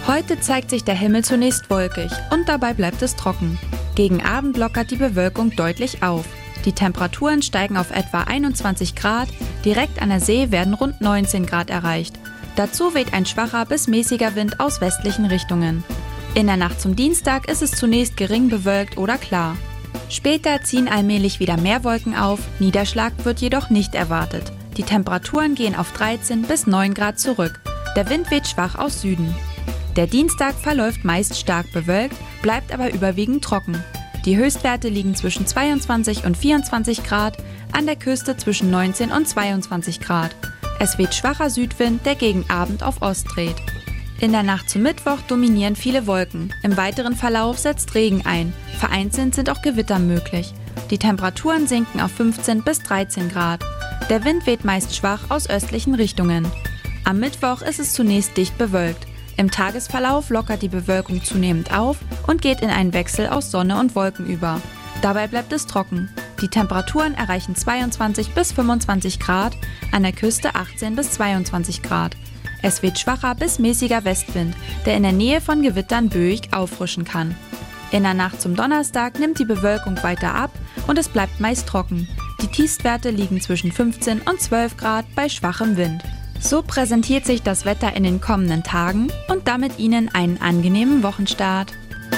Heute zeigt sich der Himmel zunächst wolkig und dabei bleibt es trocken. Gegen Abend lockert die Bewölkung deutlich auf. Die Temperaturen steigen auf etwa 21 Grad, direkt an der See werden rund 19 Grad erreicht. Dazu weht ein schwacher bis mäßiger Wind aus westlichen Richtungen. In der Nacht zum Dienstag ist es zunächst gering bewölkt oder klar. Später ziehen allmählich wieder mehr Wolken auf, Niederschlag wird jedoch nicht erwartet. Die Temperaturen gehen auf 13 bis 9 Grad zurück. Der Wind weht schwach aus Süden. Der Dienstag verläuft meist stark bewölkt, bleibt aber überwiegend trocken. Die Höchstwerte liegen zwischen 22 und 24 Grad, an der Küste zwischen 19 und 22 Grad. Es weht schwacher Südwind, der gegen Abend auf Ost dreht. In der Nacht zum Mittwoch dominieren viele Wolken. Im weiteren Verlauf setzt Regen ein. Vereinzelt sind auch Gewitter möglich. Die Temperaturen sinken auf 15 bis 13 Grad. Der Wind weht meist schwach aus östlichen Richtungen. Am Mittwoch ist es zunächst dicht bewölkt. Im Tagesverlauf lockert die Bewölkung zunehmend auf und geht in einen Wechsel aus Sonne und Wolken über. Dabei bleibt es trocken. Die Temperaturen erreichen 22 bis 25 Grad, an der Küste 18 bis 22 Grad. Es weht schwacher bis mäßiger Westwind, der in der Nähe von Gewittern böig auffrischen kann. In der Nacht zum Donnerstag nimmt die Bewölkung weiter ab und es bleibt meist trocken. Die Tiefstwerte liegen zwischen 15 und 12 Grad bei schwachem Wind. So präsentiert sich das Wetter in den kommenden Tagen und damit Ihnen einen angenehmen Wochenstart.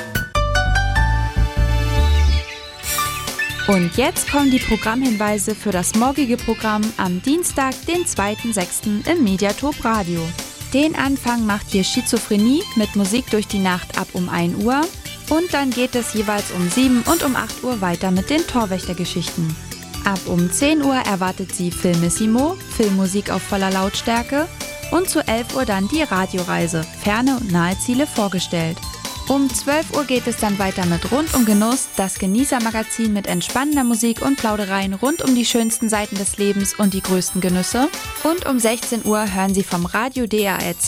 Und jetzt kommen die Programmhinweise für das morgige Programm am Dienstag, den 2.6. im Mediatop Radio. Den Anfang macht hier Schizophrenie mit Musik durch die Nacht ab um 1 Uhr und dann geht es jeweils um 7 und um 8 Uhr weiter mit den Torwächtergeschichten. Ab um 10 Uhr erwartet Sie Filmissimo, Filmmusik auf voller Lautstärke und zu 11 Uhr dann die Radioreise, ferne und nahe Ziele vorgestellt. Um 12 Uhr geht es dann weiter mit Rund um Genuss, das Genießermagazin mit entspannender Musik und Plaudereien rund um die schönsten Seiten des Lebens und die größten Genüsse. Und um 16 Uhr hören Sie vom Radio DARC